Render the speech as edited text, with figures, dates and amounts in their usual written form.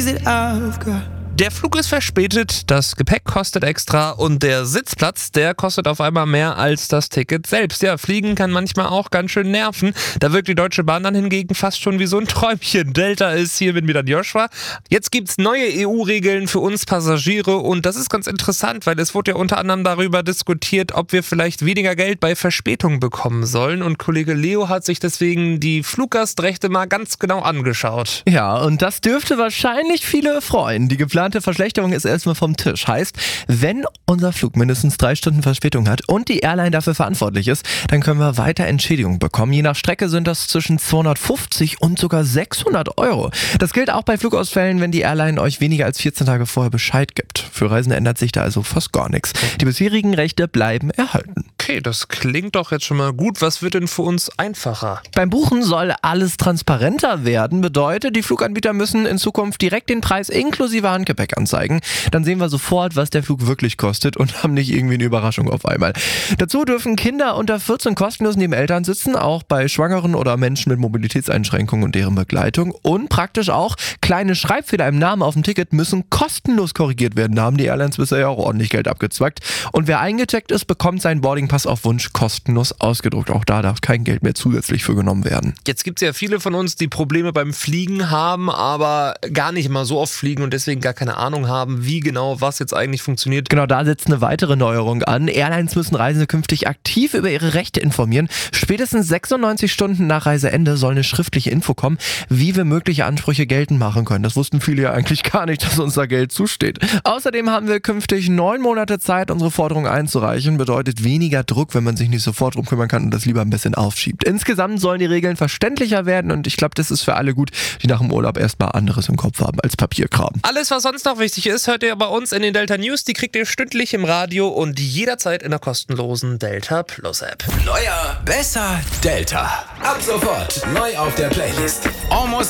Der Flug ist verspätet, das Gepäck kostet extra und der Sitzplatz, der kostet auf einmal mehr als das Ticket selbst. Ja, Fliegen kann manchmal auch ganz schön nerven. Da wirkt die Deutsche Bahn dann hingegen fast schon wie so ein Träumchen. Delta ist hier mit mir dann Joshua. Jetzt gibt's neue EU-Regeln für uns Passagiere und das ist ganz interessant, weil es wurde ja unter anderem darüber diskutiert, ob wir vielleicht weniger Geld bei Verspätungen bekommen sollen. Und Kollege Leo hat sich deswegen die Fluggastrechte mal ganz genau angeschaut. Ja, und das dürfte wahrscheinlich viele freuen. Die geplante Verschlechterung ist erstmal vom Tisch. Heißt, wenn unser Flug mindestens 3 Stunden Verspätung hat und die Airline dafür verantwortlich ist, dann können wir weiter Entschädigung bekommen. Je nach Strecke sind das zwischen 250 und sogar 600 Euro. Das gilt auch bei Flugausfällen, wenn die Airline euch weniger als 14 Tage vorher Bescheid gibt. Für Reisende ändert sich da also fast gar nichts. Die bisherigen Rechte bleiben erhalten. Okay, das klingt doch jetzt schon mal gut. Was wird denn für uns einfacher? Beim Buchen soll alles transparenter werden. Bedeutet, die Fluganbieter müssen in Zukunft direkt den Preis inklusive Handgepäck anzeigen. Dann sehen wir sofort, was der Flug wirklich kostet und haben nicht irgendwie eine Überraschung auf einmal. Dazu dürfen Kinder unter 14 kostenlos neben Eltern sitzen, auch bei Schwangeren oder Menschen mit Mobilitätseinschränkungen und deren Begleitung. Und praktisch auch kleine Schreibfehler im Namen auf dem Ticket müssen kostenlos korrigiert werden. Da haben die Airlines bisher ja auch ordentlich Geld abgezwackt. Und wer eingecheckt ist, bekommt seinen Boardingpass auf Wunsch kostenlos ausgedruckt. Auch da darf kein Geld mehr zusätzlich für genommen werden. Jetzt gibt es ja viele von uns, die Probleme beim Fliegen haben, aber gar nicht mal so oft fliegen und deswegen gar keine Ahnung haben, wie genau was jetzt eigentlich funktioniert. Genau, da setzt eine weitere Neuerung an. Airlines müssen Reisende künftig aktiv über ihre Rechte informieren. Spätestens 96 Stunden nach Reiseende soll eine schriftliche Info kommen, wie wir mögliche Ansprüche geltend machen können. Das wussten viele ja eigentlich gar nicht, dass uns da Geld zusteht. Außerdem haben wir künftig 9 Monate Zeit, unsere Forderung einzureichen. Bedeutet weniger Druck, wenn man sich nicht sofort drum kümmern kann und das lieber ein bisschen aufschiebt. Insgesamt sollen die Regeln verständlicher werden und ich glaube, das ist für alle gut, die nach dem Urlaub erstmal anderes im Kopf haben als Papierkram. Alles, was sonst noch wichtig ist, hört ihr bei uns in den Delta News. Die kriegt ihr stündlich im Radio und jederzeit in der kostenlosen Delta Plus App. Neuer, besser, Delta. Ab sofort neu auf der Playlist. Almost